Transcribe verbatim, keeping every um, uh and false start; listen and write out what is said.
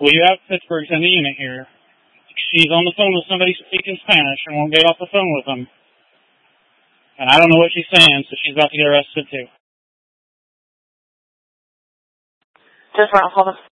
We have Pittsburgh's in the unit here. She's on the phone with somebody speaking Spanish and won't get off the phone with them. And I don't know what she's saying, so she's about to get arrested too. Just right, hold on.